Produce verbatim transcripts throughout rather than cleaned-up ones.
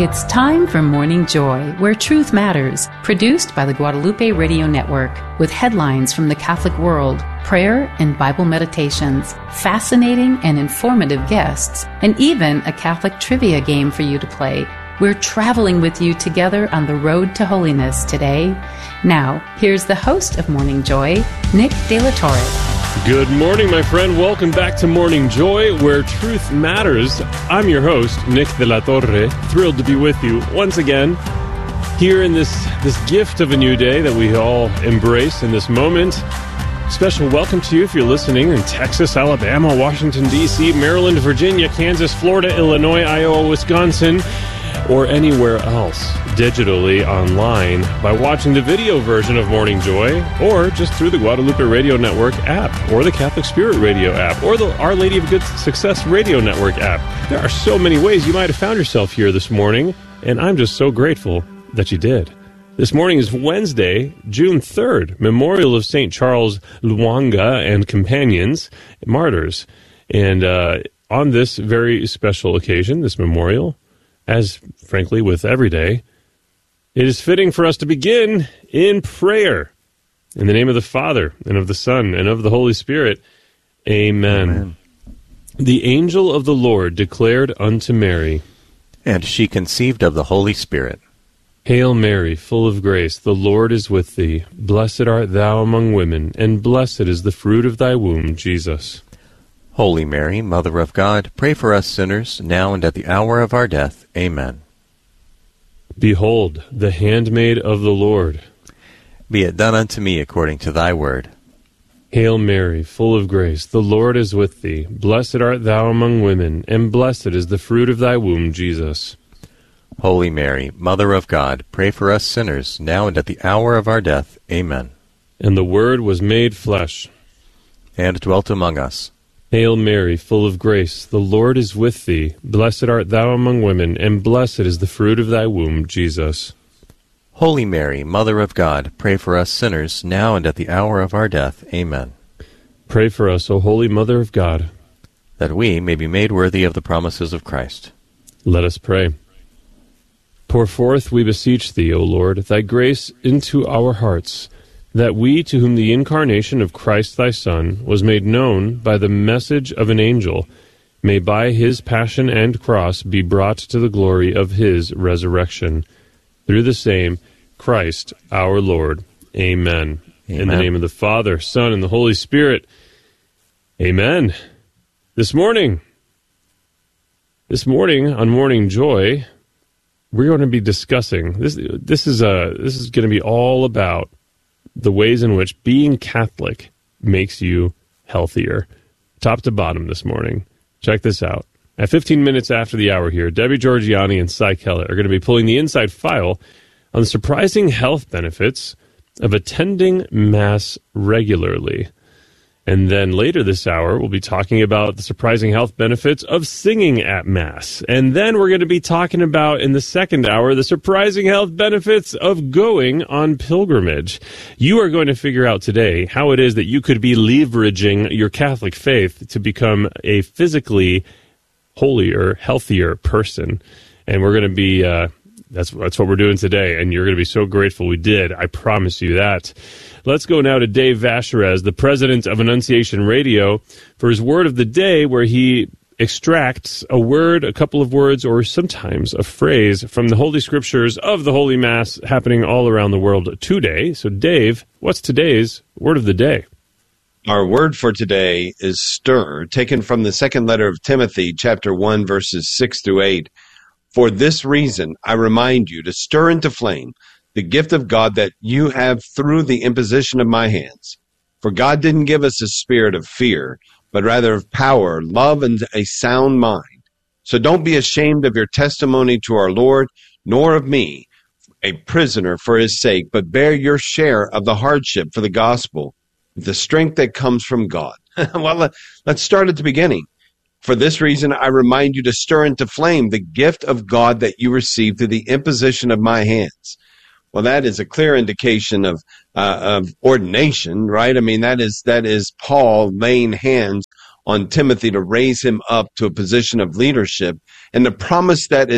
It's time for Morning Joy, where truth matters, produced by the Guadalupe Radio Network, with headlines from the Catholic world, prayer and Bible meditations, fascinating and informative guests, and even a Catholic trivia game for you to play. We're traveling with you together on the road to holiness today. Now, here's the host of Morning Joy, Nick De La Torre. Good morning, my friend. Welcome back to Morning Joy, where truth matters. I'm your host, Nick De La Torre. Thrilled to be with you once again here in this, this gift of a new day that we all embrace in this moment. Special welcome to you if you're listening in Texas, Alabama, Washington, D C, Maryland, Virginia, Kansas, Florida, Illinois, Iowa, Wisconsin, or anywhere else digitally online by watching the video version of Morning Joy, or just through the Guadalupe Radio Network app, or the Catholic Spirit Radio app, or the Our Lady of Good Success Radio Network app. There are so many ways you might have found yourself here this morning, and I'm just so grateful that you did. This morning is Wednesday, June third, Memorial of Saint Charles Lwanga and companions, martyrs. And uh, on this very special occasion, this memorial, as frankly with every day, it is fitting for us to begin in prayer. In the name of the Father, and of the Son, and of the Holy Spirit. Amen. Amen. The angel of the Lord declared unto Mary, and she conceived of the Holy Spirit. Hail Mary, full of grace, the Lord is with thee. Blessed art thou among women, and blessed is the fruit of thy womb, Jesus. Holy Mary, Mother of God, pray for us sinners, now and at the hour of our death. Amen. Behold, the handmaid of the Lord. Be it done unto me according to thy word. Hail Mary, full of grace, the Lord is with thee. Blessed art thou among women, and blessed is the fruit of thy womb, Jesus. Holy Mary, Mother of God, pray for us sinners, now and at the hour of our death. Amen. And the Word was made flesh, and dwelt among us. Hail Mary, full of grace, the Lord is with thee. Blessed art thou among women, and blessed is the fruit of thy womb, Jesus. Holy Mary, Mother of God, pray for us sinners, now and at the hour of our death. Amen. Pray for us, O Holy Mother of God, that we may be made worthy of the promises of Christ. Let us pray. Pour forth, we beseech thee, O Lord, thy grace into our hearts, that we, to whom the incarnation of Christ thy Son was made known by the message of an angel, may by his passion and cross be brought to the glory of his resurrection. Through the same Christ our Lord. Amen. Amen. In the name of the Father, Son, and the Holy Spirit. Amen. This morning, this morning on Morning Joy, we're going to be discussing, this This is, a, this is going to be all about the ways in which being Catholic makes you healthier. Top to bottom this morning. Check this out. At fifteen minutes after the hour here, Debbie Georgiani and Cy Kellett are going to be pulling the inside file on the surprising health benefits of attending Mass regularly. And then later this hour, we'll be talking about the surprising health benefits of singing at Mass. And then we're going to be talking about, in the second hour, the surprising health benefits of going on pilgrimage. You are going to figure out today how it is that you could be leveraging your Catholic faith to become a physically holier, healthier person. And we're going to be, uh, that's, that's what we're doing today. And you're going to be so grateful we did. I promise you that. Let's go now to Dave Vacherez, the president of Annunciation Radio, for his word of the day, where he extracts a word, a couple of words, or sometimes a phrase from the Holy Scriptures of the Holy Mass happening all around the world today. So, Dave, what's today's word of the day? Our word for today is stir, taken from the second letter of Timothy, chapter one, verses six through eight. For this reason, I remind you to stir into flame the gift of God that you have through the imposition of my hands. For God didn't give us a spirit of fear, but rather of power, love, and a sound mind. So don't be ashamed of your testimony to our Lord, nor of me, a prisoner for his sake, but bear your share of the hardship for the gospel, with the strength that comes from God. Well, let's start at the beginning. For this reason, I remind you to stir into flame the gift of God that you received through the imposition of my hands. Well, that is a clear indication of uh, of ordination, right? I mean, that is that is Paul laying hands on Timothy to raise him up to a position of leadership, and the promise that is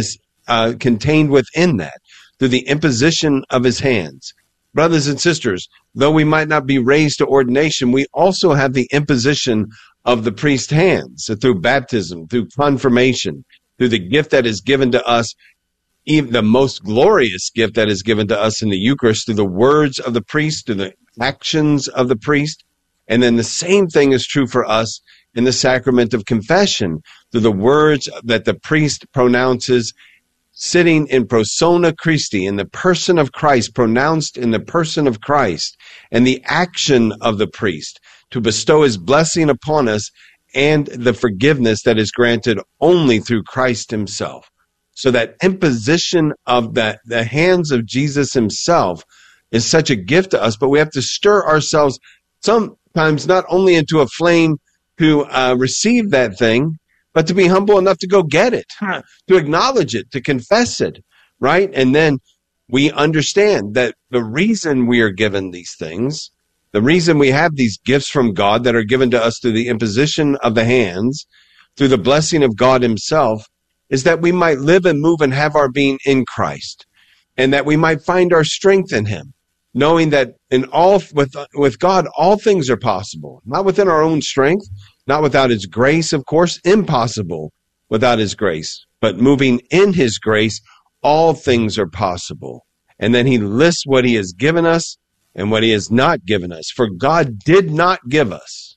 uh, contained within that through the imposition of his hands. Brothers and sisters, though we might not be raised to ordination, we also have the imposition of the priest's hands through baptism, through confirmation, through the gift that is given to us, even the most glorious gift that is given to us in the Eucharist, through the words of the priest, through the actions of the priest. And then the same thing is true for us in the sacrament of confession, through the words that the priest pronounces, sitting in persona Christi, in the person of Christ, pronounced in the person of Christ, and the action of the priest to bestow his blessing upon us and the forgiveness that is granted only through Christ himself. So that imposition of the, the hands of Jesus himself is such a gift to us, but we have to stir ourselves sometimes not only into a flame to uh, receive that thing, but to be humble enough to go get it, to acknowledge it, to confess it, right? And then we understand that the reason we are given these things, the reason we have these gifts from God that are given to us through the imposition of the hands, through the blessing of God himself, is that we might live and move and have our being in Christ, and that we might find our strength in him, knowing that in all with with God all things are possible, not within our own strength, not without his grace, of course, impossible without his grace, but moving in his grace, all things are possible. And then he lists what he has given us and what he has not given us. For God did not give us.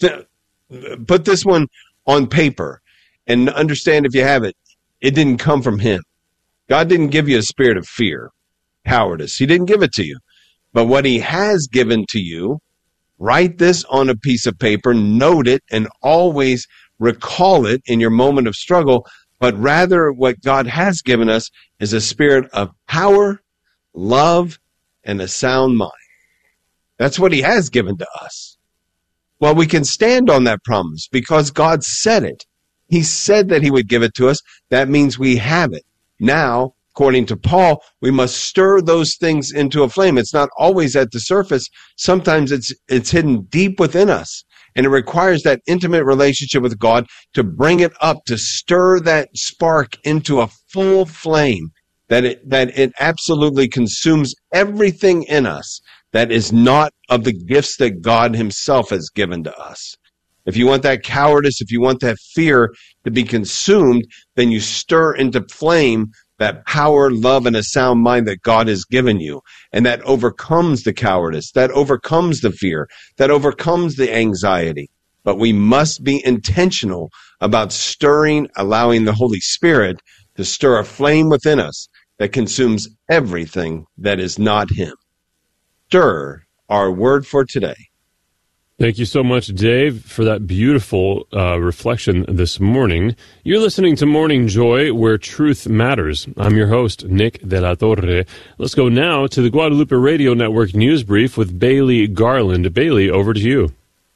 Put this one on paper and understand, if you have it, it didn't come from him. God didn't give you a spirit of fear, cowardice. He didn't give it to you. But what he has given to you, write this on a piece of paper, note it, and always recall it in your moment of struggle. But rather, what God has given us is a spirit of power, love, and a sound mind. That's what he has given to us. Well, we can stand on that promise because God said it. He said that he would give it to us. That means we have it. Now, according to Paul, we must stir those things into a flame. It's not always at the surface. Sometimes it's it's hidden deep within us. And it requires that intimate relationship with God to bring it up, to stir that spark into a full flame, that it, that it absolutely consumes everything in us that is not of the gifts that God himself has given to us. If you want that cowardice, if you want that fear to be consumed, then you stir into flame that power, love, and a sound mind that God has given you. And that overcomes the cowardice, that overcomes the fear, that overcomes the anxiety. But we must be intentional about stirring, allowing the Holy Spirit to stir a flame within us that consumes everything that is not him. Stir, our word for today. Thank you so much, Dave, for that beautiful uh, reflection this morning. You're listening to Morning Joy, where truth matters. I'm your host, Nick De La Torre. Let's go now to the Guadalupe Radio Network News Brief with Bailey Garland. Bailey, over to you.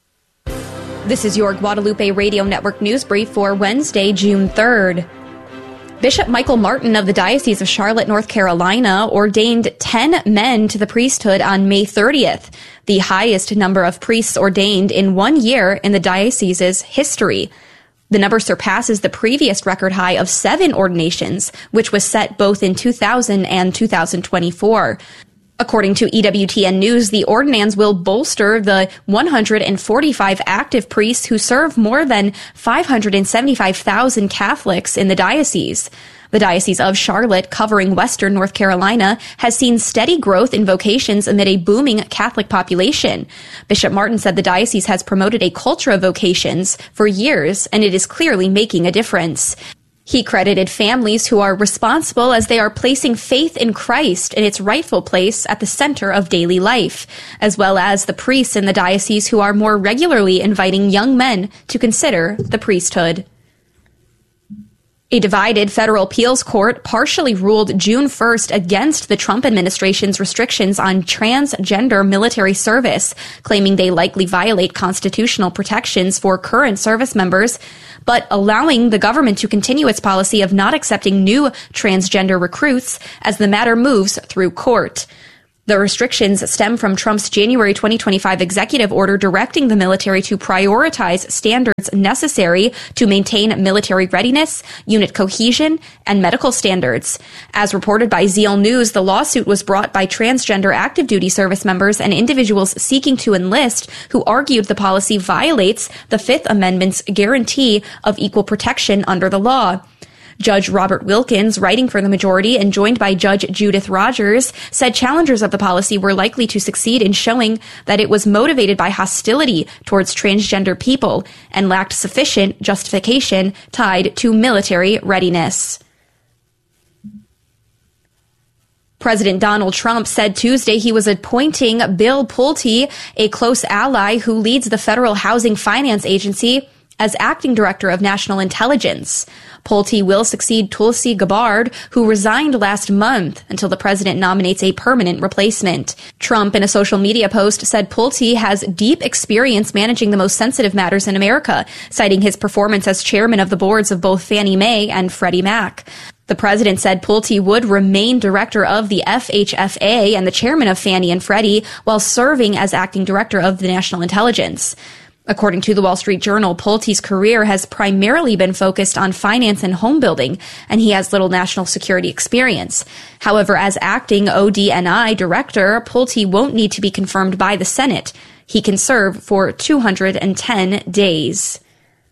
This is your Guadalupe Radio Network News Brief for Wednesday, June third. Bishop Michael Martin of the Diocese of Charlotte, North Carolina, ordained ten men to the priesthood on May thirtieth, the highest number of priests ordained in one year in the diocese's history. The number surpasses the previous record high of seven ordinations, which was set both in two thousand and two thousand twenty-four. According to E W T N News, the ordinands will bolster the one hundred forty-five active priests who serve more than five hundred seventy-five thousand Catholics in the diocese. The Diocese of Charlotte, covering western North Carolina, has seen steady growth in vocations amid a booming Catholic population. Bishop Martin said the diocese has promoted a culture of vocations for years, and it is clearly making a difference. He credited families who are responsible as they are placing faith in Christ in its rightful place at the center of daily life, as well as the priests in the diocese who are more regularly inviting young men to consider the priesthood. A divided federal appeals court partially ruled June first against the Trump administration's restrictions on transgender military service, claiming they likely violate constitutional protections for current service members, but allowing the government to continue its policy of not accepting new transgender recruits as the matter moves through court. The restrictions stem from Trump's January twenty twenty-five executive order directing the military to prioritize standards necessary to maintain military readiness, unit cohesion, and medical standards. As reported by Zeal News, the lawsuit was brought by transgender active duty service members and individuals seeking to enlist who argued the policy violates the Fifth Amendment's guarantee of equal protection under the law. Judge Robert Wilkins, writing for the majority and joined by Judge Judith Rogers, said challengers of the policy were likely to succeed in showing that it was motivated by hostility towards transgender people and lacked sufficient justification tied to military readiness. President Donald Trump said Tuesday he was appointing Bill Pulte, a close ally who leads the Federal Housing Finance Agency, as acting director of national intelligence. Pulte will succeed Tulsi Gabbard, who resigned last month, until the president nominates a permanent replacement. Trump, in a social media post, said Pulte has deep experience managing the most sensitive matters in America, citing his performance as chairman of the boards of both Fannie Mae and Freddie Mac. The president said Pulte would remain director of the F H F A and the chairman of Fannie and Freddie while serving as acting director of the National Intelligence. According to the Wall Street Journal, Pulte's career has primarily been focused on finance and home building, and he has little national security experience. However, as acting O D N I director, Pulte won't need to be confirmed by the Senate. He can serve for two hundred ten days.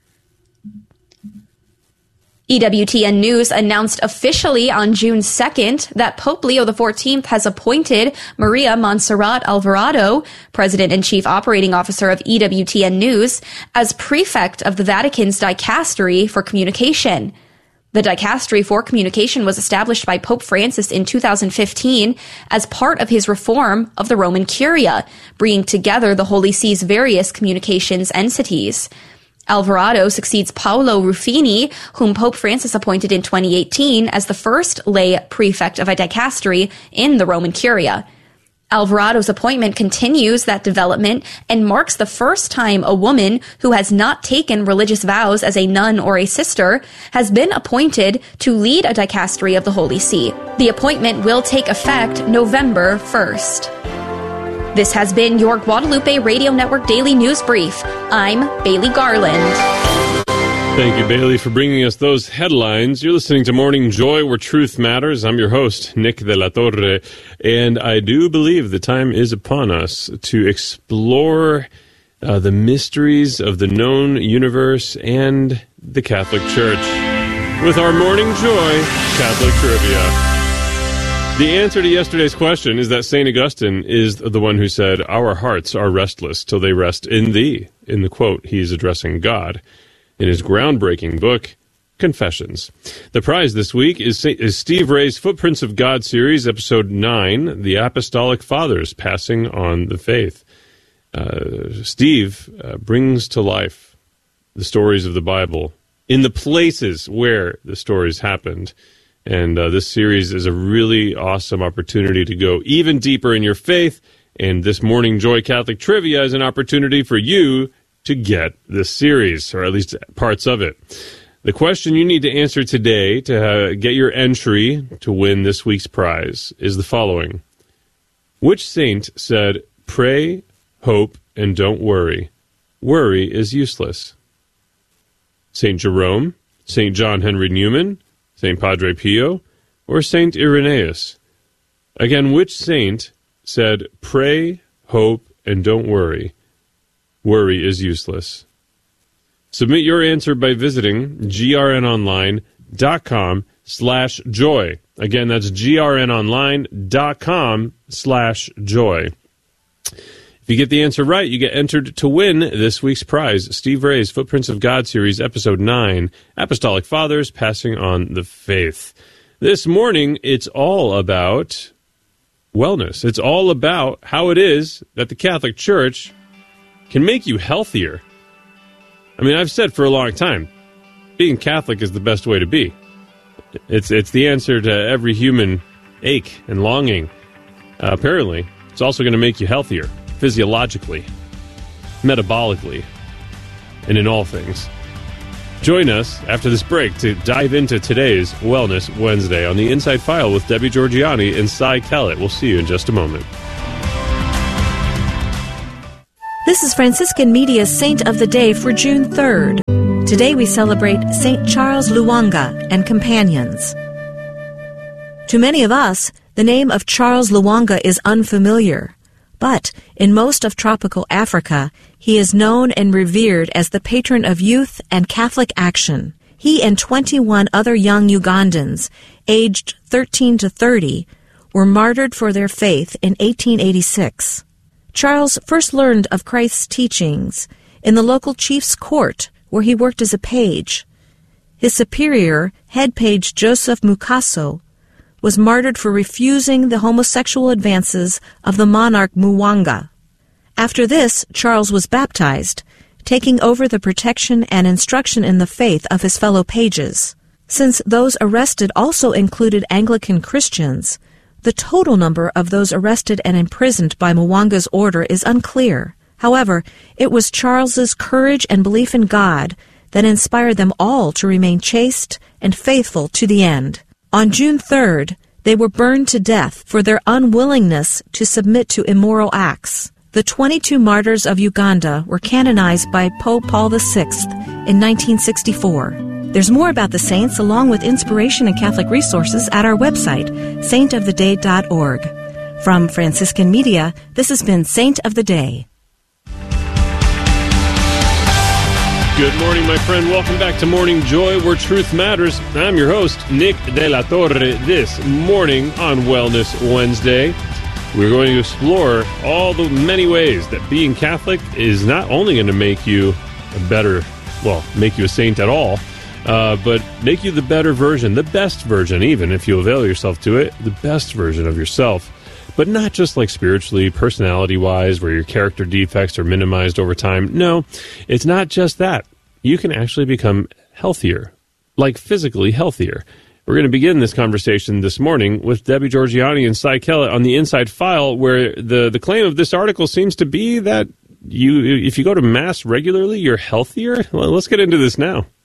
E W T N News announced officially on June second that Pope Leo the fourteenth has appointed Maria Montserrat Alvarado, President and Chief Operating Officer of E W T N News, as prefect of the Vatican's Dicastery for Communication. The Dicastery for Communication was established by Pope Francis in two thousand fifteen as part of his reform of the Roman Curia, bringing together the Holy See's various communications entities. Alvarado succeeds Paolo Ruffini, whom Pope Francis appointed in twenty eighteen as the first lay prefect of a dicastery in the Roman Curia. Alvarado's appointment continues that development and marks the first time a woman who has not taken religious vows as a nun or a sister has been appointed to lead a dicastery of the Holy See. The appointment will take effect November first. This has been your Guadalupe Radio Network Daily News Brief. I'm Bailey Garland. Thank you, Bailey, for bringing us those headlines. You're listening to Morning Joy, where truth matters. I'm your host, Nick de la Torre, and I do believe the time is upon us to explore uh, the mysteries of the known universe and the Catholic Church with our Morning Joy Catholic Trivia. The answer to yesterday's question is that Saint Augustine is the one who said, "Our hearts are restless till they rest in thee." In the quote, he is addressing God in his groundbreaking book, Confessions. The prize this week is, is Steve Ray's Footprints of God series, episode nine, The Apostolic Fathers Passing on the Faith. Uh, Steve uh, brings to life the stories of the Bible in the places where the stories happened. And uh, this series is a really awesome opportunity to go even deeper in your faith. And this Morning Joy Catholic Trivia is an opportunity for you to get this series, or at least parts of it. The question you need to answer today to uh, get your entry to win this week's prize is the following. Which saint said, "Pray, hope, and don't worry. Worry is useless"? Saint Jerome, Saint John Henry Newman, Saint Padre Pio, or Saint Irenaeus? Again, which saint said, "Pray, hope, and don't worry. Worry is useless"? Submit your answer by visiting grnonline.com slash joy. Again, that's grnonline.com slash joy. If you get the answer right, you get entered to win this week's prize, Steve Ray's Footprints of God series, episode nine, Apostolic Fathers Passing on the Faith. This morning, it's all about wellness. It's all about how it is that the Catholic Church can make you healthier. I mean, I've said for a long time, being Catholic is the best way to be. It's, it's the answer to every human ache and longing. Uh, apparently, it's also going to make you healthier. Physiologically, metabolically, and in all things. Join us after this break to dive into today's Wellness Wednesday on the Inside File with Debbie Georgiani and Cy Kellett. We'll see you in just a moment. This is Franciscan Media's Saint of the Day for June third. Today we celebrate Saint Charles Lwanga and companions. To many of us, the name of Charles Lwanga is unfamiliar, but in most of tropical Africa, he is known and revered as the patron of youth and Catholic action. He and twenty-one other young Ugandans, aged thirteen to thirty, were martyred for their faith in eighteen eighty-six. Charles first learned of Christ's teachings in the local chief's court, where he worked as a page. His superior, head page Joseph Mukaso, was martyred for refusing the homosexual advances of the monarch Mwanga. After this, Charles was baptized, taking over the protection and instruction in the faith of his fellow pages. Since those arrested also included Anglican Christians, the total number of those arrested and imprisoned by Mwanga's order is unclear. However, it was Charles's courage and belief in God that inspired them all to remain chaste and faithful to the end. On June third, they were burned to death for their unwillingness to submit to immoral acts. The twenty-two martyrs of Uganda were canonized by Pope Paul the Sixth in nineteen sixty-four. There's more about the saints along with inspiration and Catholic resources at our website, saint of the day dot org. From Franciscan Media, this has been Saint of the Day. Good morning, my friend. Welcome back to Morning Joy, where truth matters. I'm your host, Nick De La Torre. This morning on Wellness Wednesday, we're going to explore all the many ways that being Catholic is not only going to make you a better, well, make you a saint at all, uh, but make you the better version, the best version, even if you avail yourself to it, the best version of yourself. But not just like spiritually, personality-wise, where your character defects are minimized over time. No, it's not just that. You can actually become healthier, like physically healthier. We're going to begin this conversation this morning with Debbie Georgianni and Cy Kellett on the Inside File, where the, the claim of this article seems to be that you, if you go to Mass regularly, you're healthier. Well, let's get into this now.